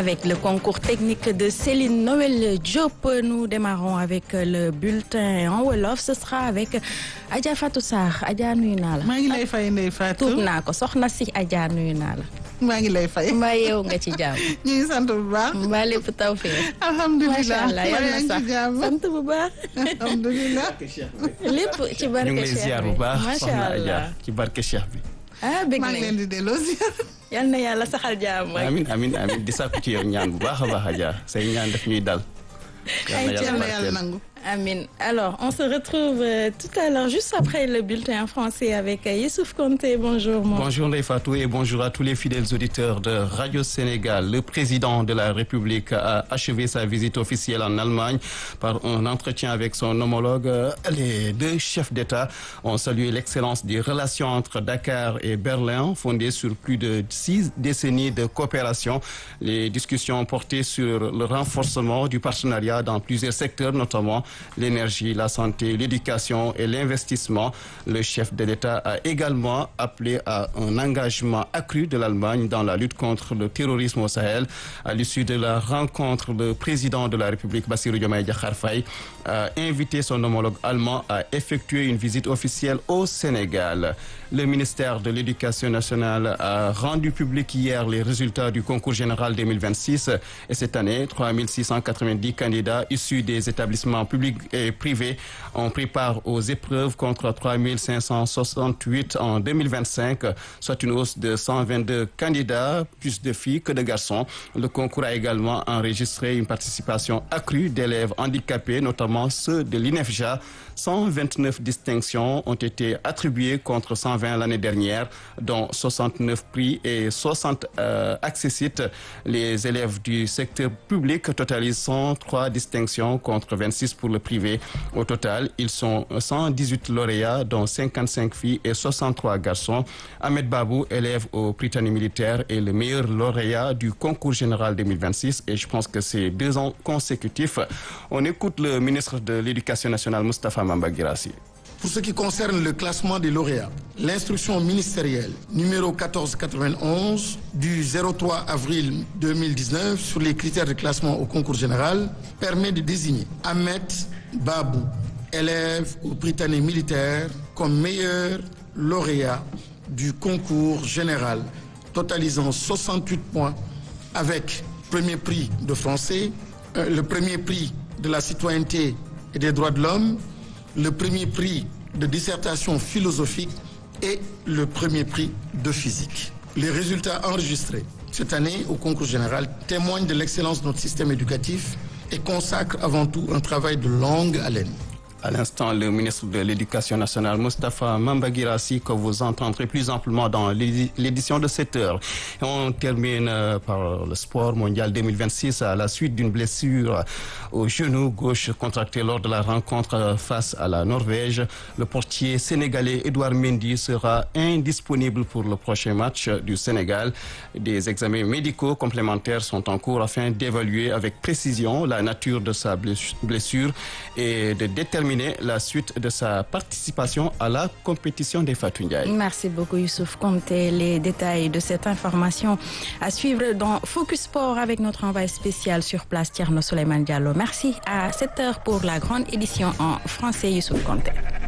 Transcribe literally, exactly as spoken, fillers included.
Avec le concours technique de Céline Noël Diop, nous démarrons avec le bulletin en wolof. Ce sera avec Adja Fatou Sarr. Adja nuyu naa la. maa ngi lay fay Ndeye Fatou. tuub naa ko soxna si Adja nuyu naa la. maa ngi lay fay. mbaa yeewu nga ci jàmm. ñu ngi sant bu baax. mbaa lépp tawfeex. alhamdulilah macha allah yal na sax sant bu baax. alhamdulilah. lépp ci barke ñu ngi lay ziar bu baax. macha allah ci barke Cheikh bi. ah bëgg maa ngi leen di delloo ziar. yal na yàlla saxal jàmm. amin amin amin di sàkku ci yow ñaan bu baax a baax Adja say ñaan daf ñuy dal. yal na yàlla nangu. Amin. Alors, on se retrouve euh, tout à l'heure, juste après le bulletin en français avec euh, Youssouf Konté. Bonjour, moi. Bonjour Ndeye Fatou et bonjour à tous les fidèles auditeurs de Radio Sénégal. Le président de la République a achevé sa visite officielle en Allemagne par un entretien avec son homologue. Les deux chefs d'État ont salué l'excellence des relations entre Dakar et Berlin, fondées sur plus de six décennies de coopération. Les discussions ont porté sur le renforcement du partenariat dans plusieurs secteurs, notamment l'énergie, la santé, l'éducation et l'investissement. Le chef de l'État a également appelé à un engagement accru de l'Allemagne dans la lutte contre le terrorisme au Sahel. À l'issue de la rencontre, le président de la République, Bassirou Diomaye Diakhar Faye, a invité son homologue allemand à effectuer une visite officielle au Sénégal. Le ministère de l'Éducation nationale a rendu public hier les résultats du concours général deux mille vingt-six et cette année, trois mille six cent quatre-vingt-dix candidats issus des établissements publics et privés ont pris part aux épreuves contre trois mille cinq cent soixante-huit en deux mille vingt-cinq, soit une hausse de cent vingt-deux candidats, plus de filles que de garçons. Le concours a également enregistré une participation accrue d'élèves handicapés, notamment ceux de l'I N E F J A. cent vingt-neuf distinctions ont été attribuées contre cent vingt l'année dernière, dont soixante-neuf prix et soixante euh, accessites. Les élèves du secteur public totalisent cent trois distinctions contre vingt-six pour le privé. Au total, ils sont cent dix-huit lauréats, dont cinquante-cinq filles et soixante-trois garçons. Ahmed Babou, élève au Prytanée militaire, est le meilleur lauréat du concours général deux mille vingt-six et je pense que c'est deux ans consécutifs. On écoute le ministre de l'Éducation nationale, Moustapha Mamba Guirassy. Pour ce qui concerne le classement des lauréats, l'instruction ministérielle numéro quatorze quatre-vingt-onze du zéro trois avril deux mille dix-neuf sur les critères de classement au concours général permet de désigner Ahmed Babou, élève au Prytanée militaire, comme meilleur lauréat du concours général, totalisant soixante-huit points avec premier prix de français, euh, le premier prix de la citoyenneté et des droits de l'homme, le premier prix de dissertation philosophique et le premier prix de physique. Les résultats enregistrés cette année au concours général témoignent de l'excellence de notre système éducatif et consacrent avant tout un travail de longue haleine. À l'instant, le ministre de l'Éducation nationale, Moustapha Mamba Guirassy, que vous entendrez plus amplement dans l'édition de sept heures. Et on termine par le sport mondial deux mille vingt-six à la suite d'une blessure au genou gauche contractée lors de la rencontre face à la Norvège. Le portier sénégalais Edouard Mendy sera indisponible pour le prochain match du Sénégal. Des examens médicaux complémentaires sont en cours afin d'évaluer avec précision la nature de sa blessure et de déterminer la suite de sa participation à la compétition des Fatou Ndiaye. Merci beaucoup Youssouf Konté. Les détails de cette information à suivre dans Focus Sport avec notre envoyé spécial sur place Thierno Souleymane Diallo. Merci à sept heures pour la grande édition en français Youssouf Konté.